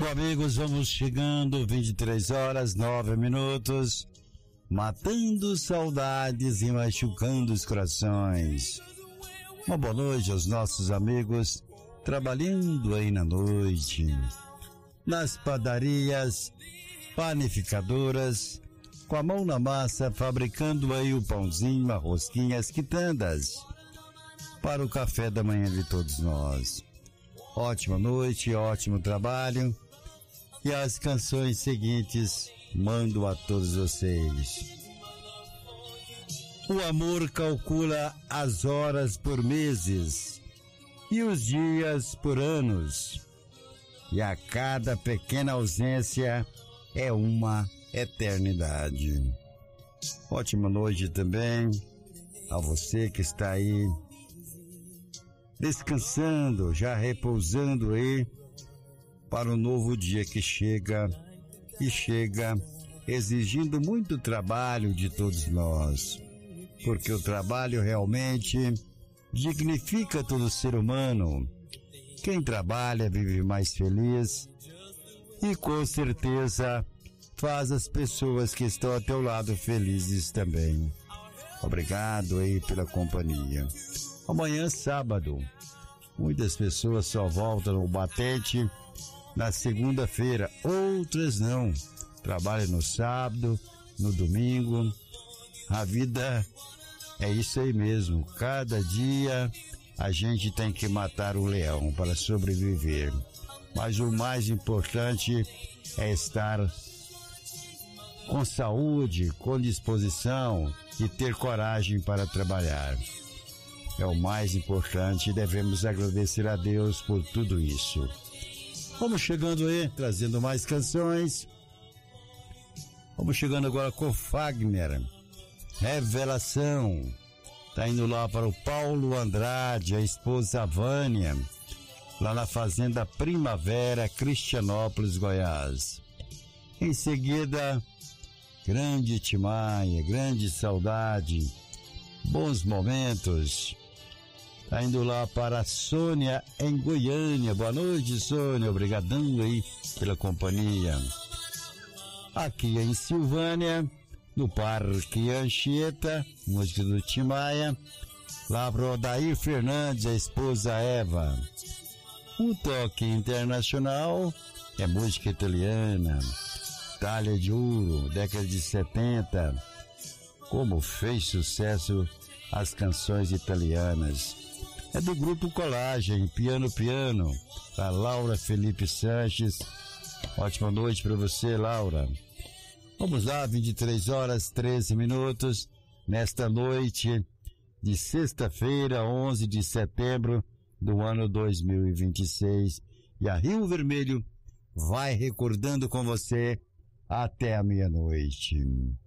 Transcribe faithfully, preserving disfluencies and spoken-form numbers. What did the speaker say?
Cinco amigos, vamos chegando, vinte e três horas, nove minutos, matando saudades e machucando os corações. Uma boa noite aos nossos amigos trabalhando aí na noite, nas padarias, panificadoras, com a mão na massa, fabricando aí o pãozinho, a rosquinha, as quitandas, para o café da manhã de todos nós. Ótima noite, ótimo trabalho. E as canções seguintes mando a todos vocês. O amor calcula as horas por meses e os dias por anos. E a cada pequena ausência é uma eternidade. Ótima noite também a você que está aí descansando, já repousando aí para o novo dia que chega e chega exigindo muito trabalho de todos nós, porque o trabalho realmente dignifica todo ser humano. Quem trabalha vive mais feliz e com certeza faz as pessoas que estão ao teu lado felizes também. Obrigado aí pela companhia. Amanhã, sábado, muitas pessoas só voltam no batente na segunda-feira, outras não. Trabalham no sábado, no domingo. A vida é isso aí mesmo. Cada dia a gente tem que matar o leão para sobreviver. Mas o mais importante é estar com saúde, com disposição e ter coragem para trabalhar. É o mais importante e devemos agradecer a Deus por tudo isso. Vamos chegando aí, trazendo mais canções. Vamos chegando agora com Fagner, Revelação. Tá indo lá para o Paulo Andrade, a esposa Vânia, lá na Fazenda Primavera, Cristianópolis, Goiás. Em seguida, Grande Timaya, Grande Saudade, Bons Momentos. Tá indo lá para a Sônia, em Goiânia. Boa noite, Sônia. Obrigadão aí pela companhia. Aqui em Silvânia, no Parque Anchieta, música do Timaya. Lá para o Odair Fernandes, a esposa Eva. Um toque internacional é música italiana. Itália de Ouro, década de setenta. Como fez sucesso as canções italianas. É do grupo Colagem, Piano Piano, a Laura Felipe Sanches. Ótima noite para você, Laura. Vamos lá, vinte e três horas, treze minutos, nesta noite de sexta-feira, onze de setembro do ano dois mil e vinte e seis. E a Rio Vermelho vai recordando com você até a meia-noite.